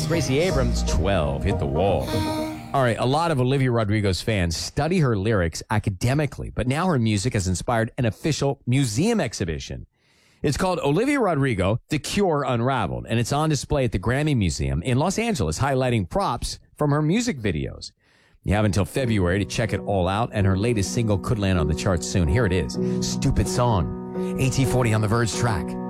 Gracie Abrams, 12, hit the wall. All right, a lot of Olivia Rodrigo's fans study her lyrics academically, but now her music has inspired an official museum exhibition. It's called Olivia Rodrigo, The Cure Unraveled, and it's on display at the Grammy Museum in Los Angeles, highlighting props from her music videos. You have until February to check it all out, and her latest single could land on the charts soon. Here it is, Stupid Song, AT40 on the Verge track.